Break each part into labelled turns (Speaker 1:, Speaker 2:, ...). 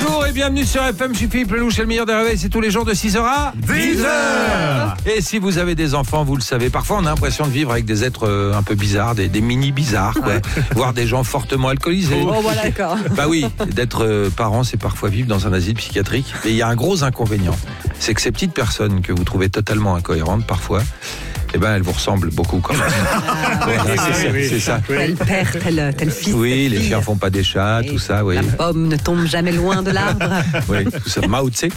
Speaker 1: Bonjour et bienvenue sur FM. Je suis Philippe Lelouch, le meilleur des réveils, c'est tous les jours de 6h à
Speaker 2: 10h.
Speaker 1: Et si vous avez des enfants, vous le savez, parfois on a l'impression de vivre avec des êtres un peu bizarres, des mini-bizarres, quoi. Voire des gens fortement alcoolisés.
Speaker 3: Oh, voilà, d'accord.
Speaker 1: Bah oui, d'être parent, c'est parfois vivre dans un asile psychiatrique. Et il y a un gros inconvénient, c'est que ces petites personnes que vous trouvez totalement incohérentes parfois, eh ben, elles vous ressemblent beaucoup quand même. C'est ça.
Speaker 3: Tel père, tel fils.
Speaker 1: Oui, les chiens font pas des chats, tout ça, oui.
Speaker 3: La pomme ne tombe jamais loin de l'arbre.
Speaker 1: Oui, tout ça, Mao Tse.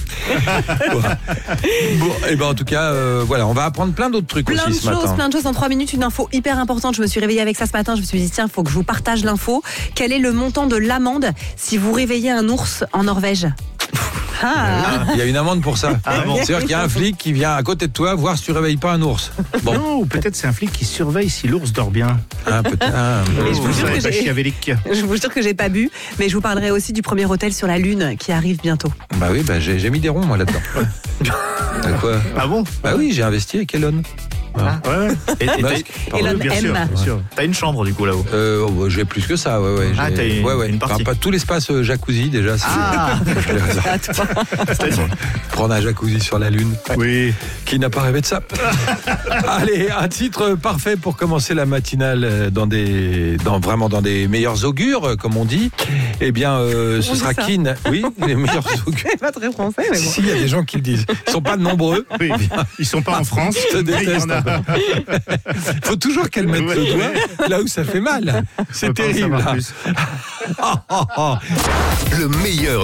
Speaker 1: Bon, et ben en tout cas, voilà, on va apprendre plein d'autres trucs
Speaker 3: Plein de
Speaker 1: aussi ce matin.
Speaker 3: choses en 3 minutes. Une info hyper importante. Je me suis réveillée avec ça ce matin. Je me suis dit, tiens, il faut que je vous partage l'info. Quel est le montant de l'amende si vous réveillez un ours en Norvège?
Speaker 1: Il y a une amende pour ça.
Speaker 2: bon.
Speaker 1: C'est-à-dire qu'il y a un flic qui vient à côté de toi voir si tu réveilles pas un ours. Bon.
Speaker 2: Non, ou peut-être c'est un flic qui surveille si l'ours dort bien.
Speaker 1: Ah, peut-être.
Speaker 3: Mais je vous jure que
Speaker 2: pas
Speaker 3: j'ai-
Speaker 2: chiavélique.
Speaker 3: Je vous jure que j'ai pas bu, mais je vous parlerai aussi du premier hôtel sur la Lune qui arrive bientôt.
Speaker 1: Bah oui, bah j'ai mis des ronds moi là-dedans. Quoi?
Speaker 2: Ah bon?
Speaker 1: Bah oui, j'ai investi avec Elon.
Speaker 2: Ouais. Et
Speaker 1: Musk.
Speaker 3: Elon
Speaker 2: bien sûr,
Speaker 3: M.
Speaker 2: bien sûr. T'as une chambre du coup là-haut.
Speaker 1: Bah, j'ai plus que ça, ouais.
Speaker 2: Ah,
Speaker 1: J'ai-
Speaker 2: t'as une partie.
Speaker 1: Enfin, pas tout l'espace jacuzzi déjà.
Speaker 2: Ah.
Speaker 3: À toi.
Speaker 2: C'est-à-dire
Speaker 1: Prendre un jacuzzi sur la Lune.
Speaker 2: Oui.
Speaker 1: Qui n'a pas rêvé de ça? Allez, un titre parfait pour commencer la matinale dans des meilleurs augures, comme on dit. Eh bien, ce
Speaker 3: dit
Speaker 1: sera
Speaker 3: ça
Speaker 1: Keane. Oui, les meilleurs augures.
Speaker 3: C'est pas très français, mais bon.
Speaker 1: Si, il y a des gens qui le disent. Ils sont pas nombreux.
Speaker 2: Oui. Ils sont pas en France.
Speaker 1: Je te
Speaker 2: mais il y
Speaker 1: déteste.
Speaker 2: en a.
Speaker 1: Faut toujours qu'elle mette le doigt là où ça fait mal.
Speaker 2: On
Speaker 1: C'est
Speaker 2: peut pas en
Speaker 1: terrible.
Speaker 2: savoir plus.
Speaker 4: Le meilleur